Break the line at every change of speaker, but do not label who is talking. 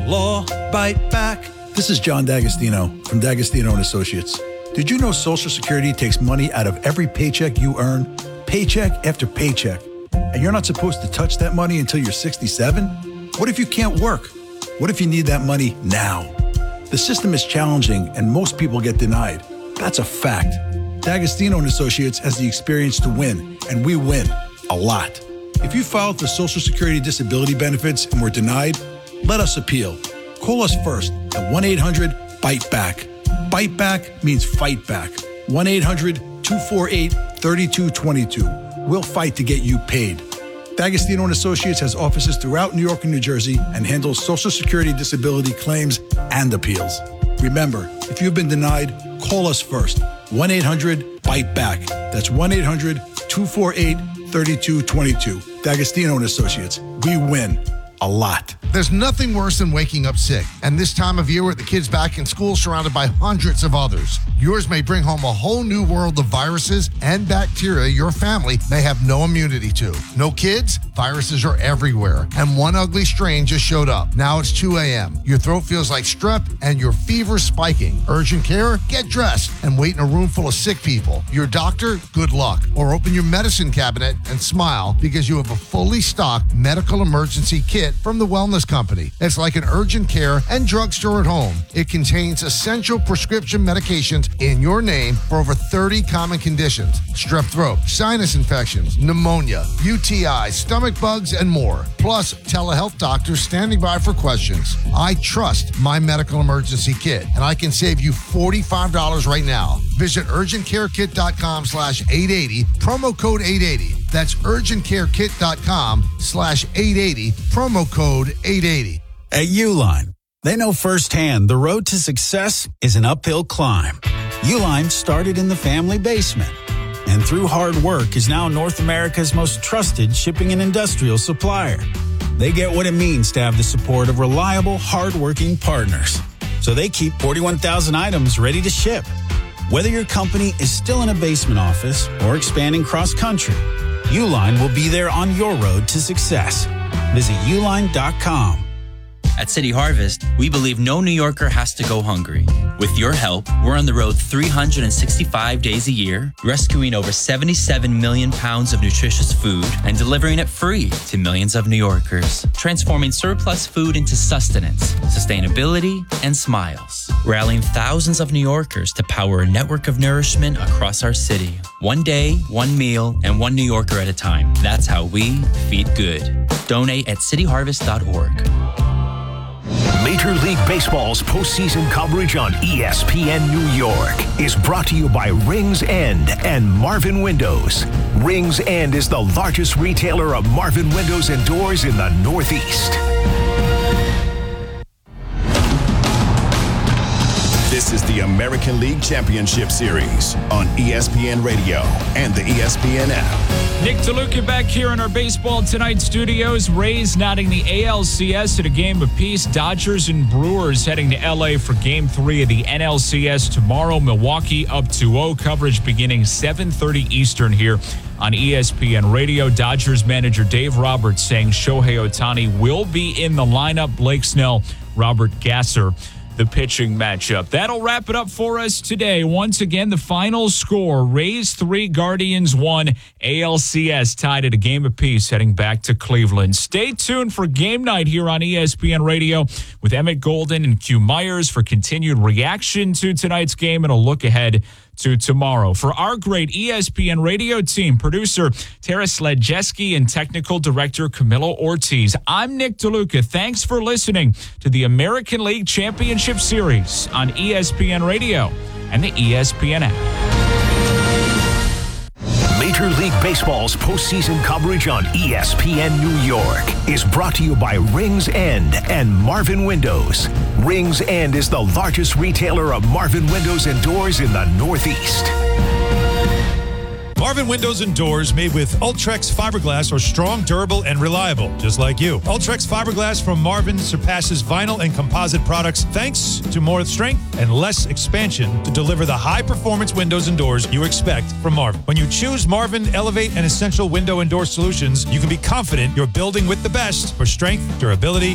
law, bite back.
This is John D'Agostino from D'Agostino & Associates. Did you know Social Security takes money out of every paycheck you earn, paycheck after paycheck, and you're not supposed to touch that money until you're 67? What if you can't work? What if you need that money now? The system is challenging and most people get denied. That's a fact. D'Agostino & Associates has the experience to win, and we win a lot. If you filed for Social Security disability benefits and were denied, let us appeal. Call us first at 1-800-BITE-BACK. Bite back means fight back. 1-800-248-3222. We'll fight to get you paid. D'Agostino & Associates has offices throughout New York and New Jersey and handles Social Security disability claims and appeals. Remember, if you've been denied, call us first. 1-800-BITE-BACK. That's 1-800-248-3222. D'Agostino & Associates. We win a lot.
There's nothing worse than waking up sick. And this time of year with the kids back in school surrounded by hundreds of others, yours may bring home a whole new world of viruses and bacteria your family may have no immunity to. No kids? Viruses are everywhere. And one ugly strain just showed up. Now it's 2 a.m. Your throat feels like strep and your fever's spiking. Urgent care? Get dressed and wait in a room full of sick people. Your doctor? Good luck. Or open your medicine cabinet and smile because you have a fully stocked medical emergency kit from the Wellness Company. It's like an urgent care and drugstore at home. It contains essential prescription medications in your name for over 30 common conditions: strep throat, sinus infections, pneumonia, UTI, stomach bugs, and more. Plus, telehealth doctors standing by for questions. I trust my medical emergency kit, and I can save you $45 right now. Visit urgentcarekit.com/880, promo code 880. That's urgentcarekit.com/880, promo code 880.
At Uline, they know firsthand the road to success is an uphill climb. Uline started in the family basement and through hard work is now North America's most trusted shipping and industrial supplier. They get what it means to have the support of reliable, hardworking partners. So they keep 41,000 items ready to ship. Whether your company is still in a basement office or expanding cross-country, Uline will be there on your road to success. Visit uline.com.
At City Harvest, we believe no New Yorker has to go hungry. With your help, we're on the road 365 days a year, rescuing over 77 million pounds of nutritious food and delivering it free to millions of New Yorkers, transforming surplus food into sustenance, sustainability, and smiles. Rallying thousands of New Yorkers to power a network of nourishment across our city. One day, one meal, and one New Yorker at a time. That's how we feed good. Donate at cityharvest.org.
Major League Baseball's postseason coverage on ESPN New York is brought to you by Rings End and Marvin Windows. Rings End is the largest retailer of Marvin windows and doors in the Northeast.
This is the American League Championship Series on ESPN Radio and the ESPN app.
Nick DeLuca back here in our Baseball Tonight studios. Rays knotting the ALCS at a game apiece. Dodgers and Brewers heading to L.A. for Game 3 of the NLCS tomorrow. Milwaukee up 2-0. Coverage beginning 7:30 Eastern here on ESPN Radio. Dodgers manager Dave Roberts saying Shohei Ohtani will be in the lineup. Blake Snell, Robert Gasser, the pitching matchup. That'll wrap it up for us today. Once again, the final score, Rays 3, Guardians 1, ALCS tied at a game apiece heading back to Cleveland. Stay tuned for game night here on ESPN Radio with Emmett Golden and Q Myers for continued reaction to tonight's game and a look ahead to tomorrow. For our great ESPN Radio team, producer Tara Sledjeski and technical director Camilo Ortiz, I'm Nick DeLuca. Thanks for listening to the American League Championship Series on ESPN Radio and the ESPN app.
Major League Baseball's postseason coverage on ESPN New York is brought to you by Rings End and Marvin Windows. Rings End is the largest retailer of Marvin windows and doors in the Northeast.
Marvin Windows and Doors made with Ultrex fiberglass are strong, durable, and reliable, just like you. Ultrex fiberglass from Marvin surpasses vinyl and composite products thanks to more strength and less expansion to deliver the high-performance windows and doors you expect from Marvin. When you choose Marvin Elevate and Essential Window and Door Solutions, you can be confident you're building with the best for strength, durability,